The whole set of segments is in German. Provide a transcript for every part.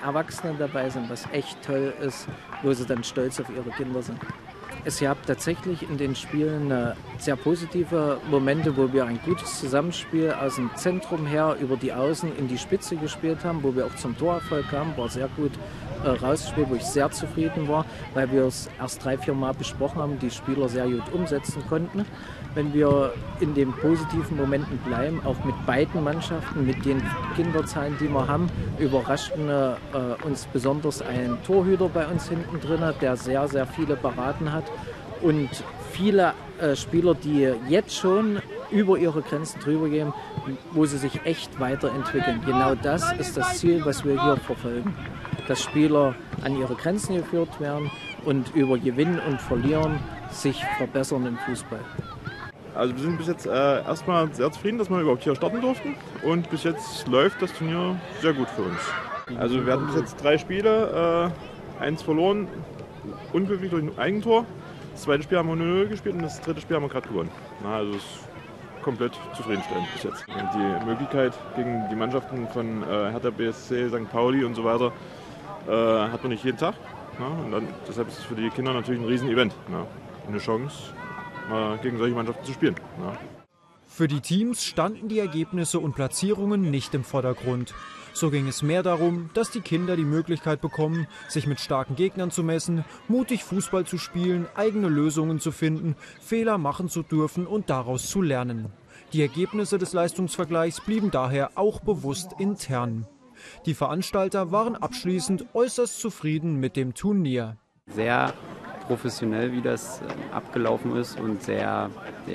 Erwachsene dabei sind, was echt toll ist, wo sie dann stolz auf ihre Kinder sind. Es gab tatsächlich in den Spielen sehr positive Momente, wo wir ein gutes Zusammenspiel aus dem Zentrum her über die Außen in die Spitze gespielt haben, wo wir auch zum Torerfolg kamen, war sehr gut rausgespielt, wo ich sehr zufrieden war, weil wir es erst 3-4 Mal besprochen haben, die Spieler sehr gut umsetzen konnten. Wenn wir in den positiven Momenten bleiben, auch mit beiden Mannschaften, mit den Kinderzahlen, die wir haben, überraschten uns besonders ein Torhüter bei uns hinten drin, der sehr, sehr viele beraten hat und viele Spieler, die jetzt schon über ihre Grenzen drüber gehen, wo sie sich echt weiterentwickeln. Genau das ist das Ziel, was wir hier verfolgen. Dass Spieler an ihre Grenzen geführt werden und über Gewinnen und Verlieren sich verbessern im Fußball. Also wir sind bis jetzt erstmal sehr zufrieden, dass wir überhaupt hier starten durften. Und bis jetzt läuft das Turnier sehr gut für uns. Also wir hatten bis jetzt 3 Spiele, 1 verloren, unglücklich durch ein Eigentor. Das zweite Spiel haben wir 0-0 gespielt und das dritte Spiel haben wir gerade gewonnen. Also es ist komplett zufriedenstellend bis jetzt. Und die Möglichkeit gegen die Mannschaften von Hertha BSC, St. Pauli und so weiter hat man nicht jeden Tag. Und dann, deshalb ist es für die Kinder natürlich ein Riesen-Event. Eine Chance, mal gegen solche Mannschaften zu spielen. Für die Teams standen die Ergebnisse und Platzierungen nicht im Vordergrund. So ging es mehr darum, dass die Kinder die Möglichkeit bekommen, sich mit starken Gegnern zu messen, mutig Fußball zu spielen, eigene Lösungen zu finden, Fehler machen zu dürfen und daraus zu lernen. Die Ergebnisse des Leistungsvergleichs blieben daher auch bewusst intern. Die Veranstalter waren abschließend äußerst zufrieden mit dem Turnier. Sehr professionell, wie das abgelaufen ist und sehr,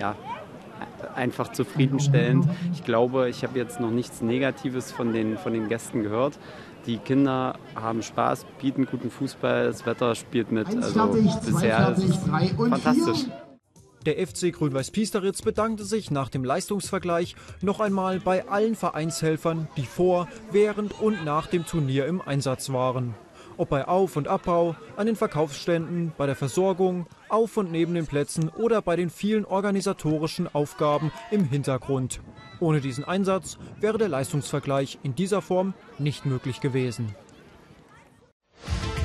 einfach zufriedenstellend. Ich glaube, ich habe jetzt noch nichts Negatives von den Gästen gehört. Die Kinder haben Spaß, bieten guten Fußball, das Wetter spielt mit. Also bisher ist es fantastisch. Der FC Grün-Weiß Piesteritz bedankte sich nach dem Leistungsvergleich noch einmal bei allen Vereinshelfern, die vor, während und nach dem Turnier im Einsatz waren. Ob bei Auf- und Abbau, an den Verkaufsständen, bei der Versorgung, auf und neben den Plätzen oder bei den vielen organisatorischen Aufgaben im Hintergrund. Ohne diesen Einsatz wäre der Leistungsvergleich in dieser Form nicht möglich gewesen.